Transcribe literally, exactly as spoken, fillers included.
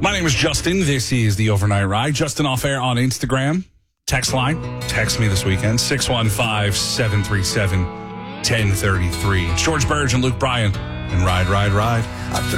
My name is Justin. This is the Overnight Ride. Justin Off Air on Instagram. Text line. Text me this weekend. six one five, seven three seven, one oh three three. It's George Burge and Luke Bryan and Ride, Ride, Ride.